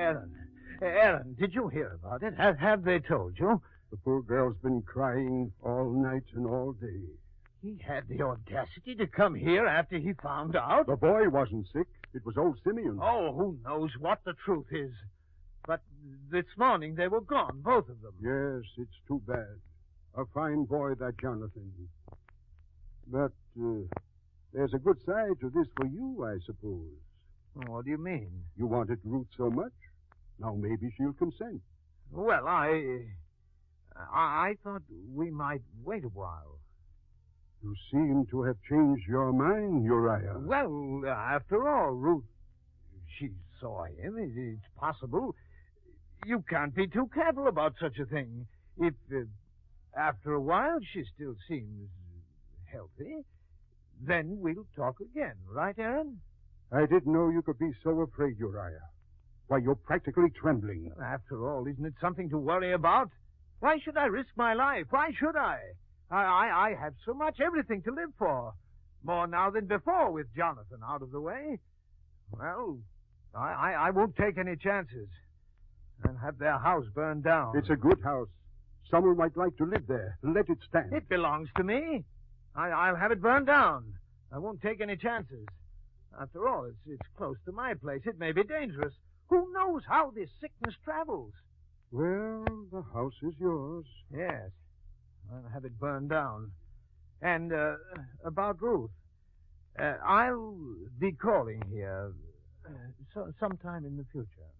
Aaron, did you hear about it? Have they told you? The poor girl's been crying all night and all day. He had the audacity to come here after he found out? The boy wasn't sick. It was old Simeon. Oh, who knows what the truth is. But this morning they were gone, both of them. Yes, it's too bad. A fine boy, that Jonathan. But there's a good side to this for you, I suppose. What do you mean? You wanted Ruth so much. Now maybe she'll consent. Well, I thought we might wait a while. You seem to have changed your mind, Uriah. Well, after all, Ruth, she saw him. It's possible. You can't be too careful about such a thing. If, after a while, she still seems healthy, then we'll talk again. Right, Aaron? I didn't know you could be so afraid, Uriah. Why, you're practically trembling. After all, isn't it something to worry about? Why should I risk my life? Why should I? I have so much, everything to live for. More now than before with Jonathan out of the way. Well, I won't take any chances and have their house burned down. It's a good house. Someone might like to live there. Let it stand. It belongs to me. I'll have it burned down. I won't take any chances. After all, it's close to my place. It may be dangerous. Who knows how this sickness travels? Well, the house is yours. Yes. I'll have it burned down. And, about Ruth. I'll be calling here sometime in the future.